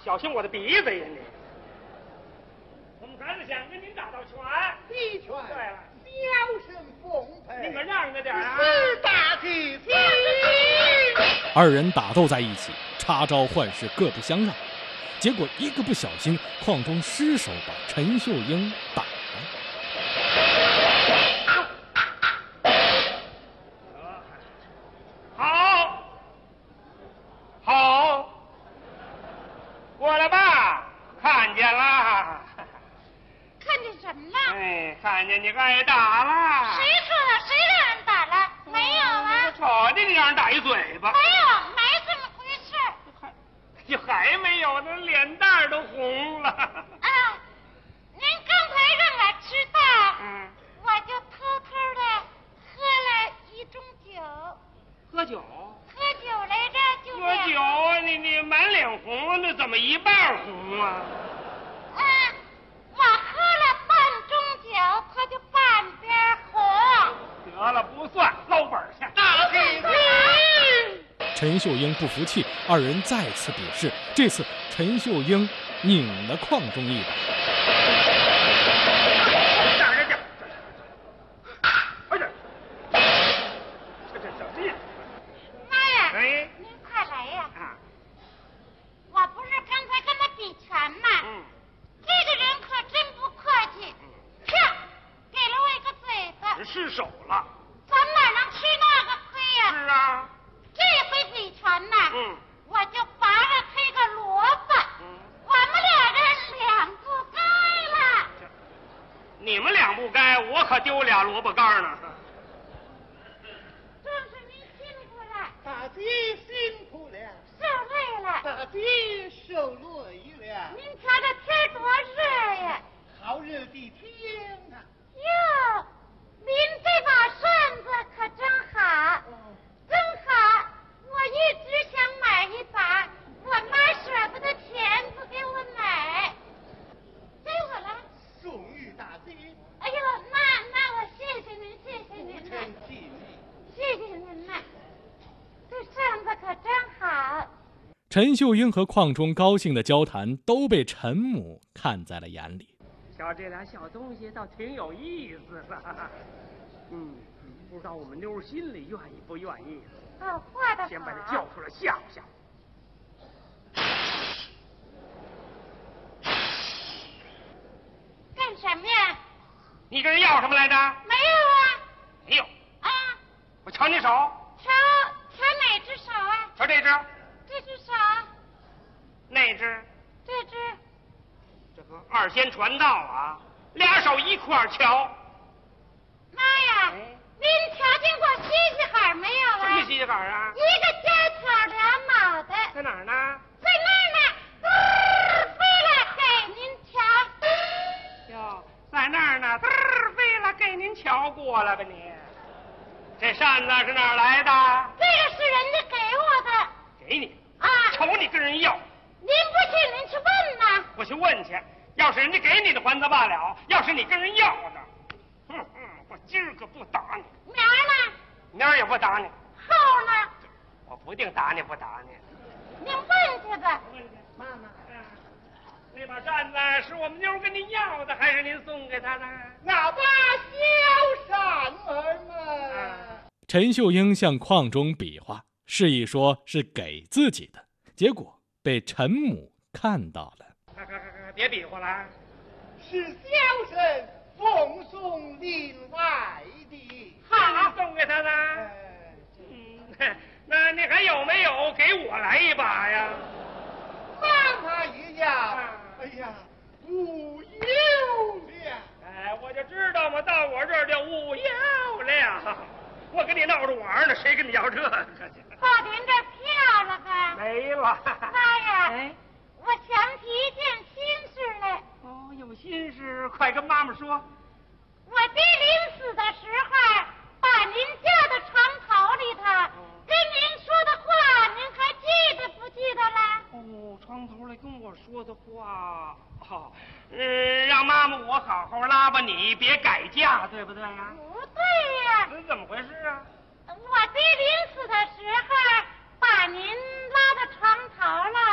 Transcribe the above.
小心我的鼻子呀你！我们还是想跟您打道拳。 的确。 对了， 小生奉陪。 你可让着点啊！ 是大吉喜。 二人打斗在一起，插招换式，各不相让。结果一个不小心，邝忠失手把陈秀英打了。 好，过来吧，看见了。 看见什么了？ 哎，看见你挨打了。 谁说的？谁让人打了？没有啊。 瞅见你让人打一嘴巴。 没有，没这么回事。 还没有，那脸蛋都红了。 啊，您刚才让我知道，我就偷偷的喝了一盅酒。 喝酒？ 喝酒来着，就喝酒啊！你满脸红，那怎么一半红啊？ 我喝了半盅酒，它就半边红。 得了，不算，捞本去。 大吉喜。 陈秀英不服气，二人再次比试。这次陈秀英拧了邝忠一把。 这什么呀？ 妈呀！ 哎， 您快来呀！我不是刚才跟他比拳吗？这个人可真不客气，啪，给了我一个嘴巴。 失手了。 咱哪能吃那个亏呀？ 是啊。 这回比拳呢，我就拔了他一个萝卜，我们俩人两不该了。 你们俩不该，我可丢俩萝卜干呢。 正是您辛苦了。 大吉辛苦了。 受累了。 大吉受累了。 您瞧这天多热呀！ 好热的天啊！ 哟，您这把扇子可真好，真好！我一直想买一把，我妈舍不得钱不给我买，给我了。 送与大吉。 哎呦，那我谢谢您，谢谢您不呐， 成气。 谢谢您呐，这扇子可真好。 陈秀英和邝忠高兴的交谈都被陈母看在了眼里。 瞧这俩小东西倒挺有意思的。不知道我们妞心里愿意不愿意。 画的好。 先把他叫出来吓唬吓唬。 干什么呀？ 你跟人要什么来着？ 没有啊。 没有。 啊。 我瞧你手。 瞧哪只手啊？ 瞧这只。 这只手。 那只。 这只。 这个二仙传道啊，俩手一块瞧。 妈呀！您瞧见过西西海没有啊？ 什么西西海啊？ 一个家挑俩脑袋。 在哪儿呢？ 在那儿呢，飞了给您瞧。 哟，在那儿呢，飞了给您瞧过了吧你？这扇子是哪儿来的？ 这个是人家给我的。 给你啊？ 瞅你跟人要。 您不信您去问呐。 我去问去，要是人家给你的还则罢了，要是你跟人要的，我今儿个不打你。 明儿呢？ 明儿也不打你。 后呢？ 我不定打你不打你。 您问去吧。 问去，妈妈。那把扇子是我们妞跟您要的，还是您送给她的？ 那把小扇儿嘛。 陈秀英向邝忠比划，示意说是给自己的，结果被陈母看到了。 别比划了。 是小生奉送另外的。 好，送给他的。那你还有没有给我来一把呀？ 让他一样。哎呀，无有了。 哎，我就知道嘛，到我这儿就无有了。我跟你闹着玩呢，谁跟你要这个去？ 把您这票了吧？ 没了。 妈呀！我想起一件心事来。 有心事快跟妈妈说。 我爹临死的时候，把您叫到床头里头，跟您说的话，您还记得不记得了？ 床头来跟我说的话，让妈妈我好好拉吧你，别改嫁，对不对呀？ 不对呀。 这怎么回事啊？ 我爹临死的时候，把您拉到床头了。